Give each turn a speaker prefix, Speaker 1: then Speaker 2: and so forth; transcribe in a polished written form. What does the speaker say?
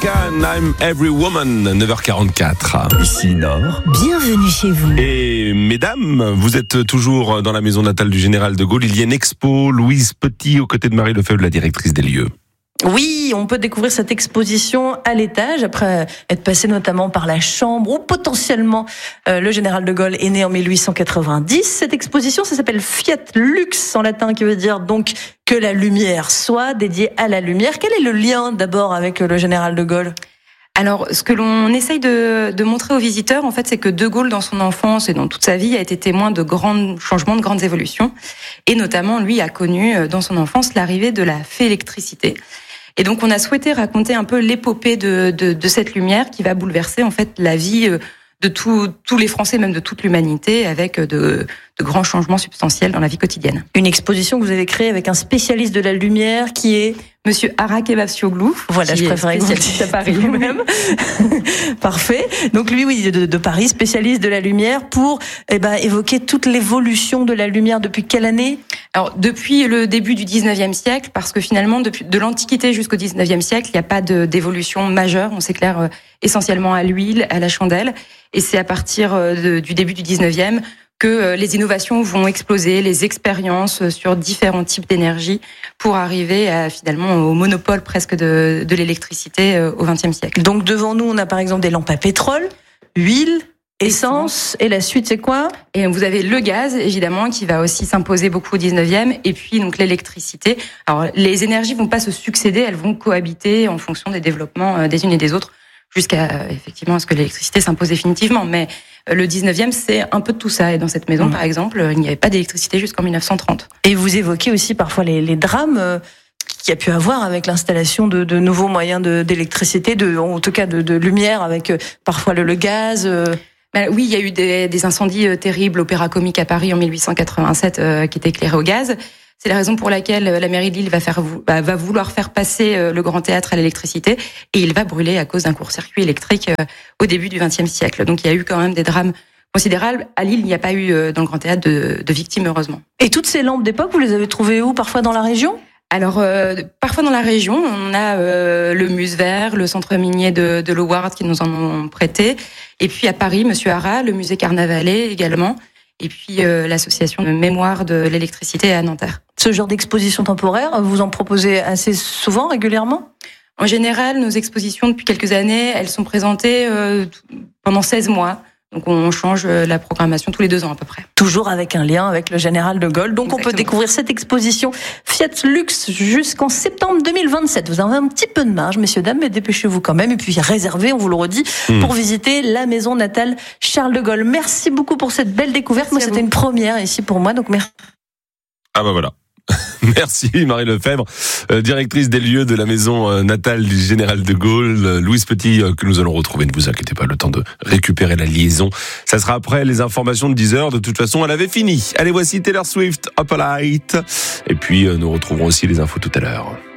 Speaker 1: Khan, I'm Every Woman, 9h44.
Speaker 2: Ici Nord.
Speaker 3: Bienvenue chez vous.
Speaker 1: Et mesdames, vous êtes toujours dans la maison natale du général de Gaulle. Il y a une expo, Louise Petit, aux côtés de Marie Lefebvre, la directrice des lieux.
Speaker 3: Oui, on peut découvrir cette exposition à l'étage, après être passé notamment par la chambre où potentiellement le général de Gaulle est né en 1890. Cette exposition, ça s'appelle Fiat Lux en latin, qui veut dire donc que la lumière soit, dédiée à la lumière. Quel est le lien d'abord avec le général de Gaulle ?
Speaker 4: Alors, ce que l'on essaye de montrer aux visiteurs, en fait, c'est que De Gaulle, dans son enfance et dans toute sa vie, a été témoin de grands changements, de grandes évolutions. Et notamment, lui a connu, dans son enfance, l'arrivée de la fée électricité. Et donc, on a souhaité raconter un peu l'épopée de cette lumière qui va bouleverser, en fait, la vie de tous les Français, même de toute l'humanité, avec de grands changements substantiels dans la vie quotidienne.
Speaker 3: Une exposition que vous avez créée avec un spécialiste de la lumière qui est
Speaker 4: Monsieur Ara Kebab-Sioglou.
Speaker 3: Voilà, je préférais que vous disiez
Speaker 4: à Paris
Speaker 3: même. Parfait. Donc lui, oui, de Paris, spécialiste de la lumière, pour évoquer toute l'évolution de la lumière depuis quelle année ?
Speaker 4: Alors, depuis le début du 19e siècle, parce que finalement, de l'Antiquité jusqu'au 19e siècle, il n'y a pas d'évolution majeure. On s'éclaire essentiellement à l'huile, à la chandelle. Et c'est à partir du début du 19e que les innovations vont exploser, les expériences sur différents types d'énergie pour arriver finalement au monopole presque de l'électricité au XXe siècle.
Speaker 3: Donc devant nous, on a par exemple des lampes à pétrole, huile, essence, et la suite c'est quoi ?
Speaker 4: Et vous avez le gaz, évidemment, qui va aussi s'imposer beaucoup au 19e, et puis donc l'électricité. Alors les énergies vont pas se succéder, elles vont cohabiter en fonction des développements des unes et des autres, jusqu'à effectivement ce que l'électricité s'impose définitivement. Mais le 19e, c'est un peu de tout ça. Et dans cette maison, par exemple, il n'y avait pas d'électricité jusqu'en 1930.
Speaker 3: Et vous évoquez aussi parfois les drames qu'il y a pu avoir avec l'installation de nouveaux moyens d'électricité, en tout cas de lumière, avec parfois le gaz.
Speaker 4: Oui, il y a eu des incendies terribles, Opéra Comique à Paris en 1887, qui était éclairé au gaz. C'est la raison pour laquelle la mairie de Lille va vouloir faire passer le Grand Théâtre à l'électricité, et il va brûler à cause d'un court-circuit électrique au début du XXe siècle. Donc il y a eu quand même des drames considérables. À Lille, il n'y a pas eu dans le Grand Théâtre de victimes, heureusement.
Speaker 3: Et toutes ces lampes d'époque, vous les avez trouvées où ? Parfois dans la région ?
Speaker 4: Alors, parfois dans la région, on a le Musevert, le centre minier de Loward qui nous en ont prêté. Et puis à Paris, Monsieur Ara, le musée Carnavalet également. Et puis l'association de mémoire de l'électricité à Nanterre.
Speaker 3: Ce genre d'exposition temporaire, vous en proposez assez souvent, régulièrement ?
Speaker 4: En général, nos expositions depuis quelques années, elles sont présentées pendant 16 mois. Donc on change la programmation tous les 2 ans à peu près.
Speaker 3: Toujours avec un lien avec le général de Gaulle. Donc
Speaker 4: Exactement.
Speaker 3: On peut découvrir cette exposition Fiat Lux jusqu'en septembre 2027. Vous avez un petit peu de marge, messieurs, dames, mais dépêchez-vous quand même. Et puis réservez, on vous le redit, pour visiter la maison natale Charles de Gaulle. Merci beaucoup pour cette belle découverte. Moi, c'était une première ici pour moi, donc merci.
Speaker 1: Ah bah voilà. Merci Marie Lefebvre, directrice des lieux de la maison natale du général de Gaulle. Louise Petit, que nous allons retrouver, ne vous inquiétez pas, le temps de récupérer la liaison. Ça sera après les informations de 10h. De toute façon, elle avait fini. Allez, voici Taylor Swift, Up All Night. Et puis, nous retrouverons aussi les infos tout à l'heure.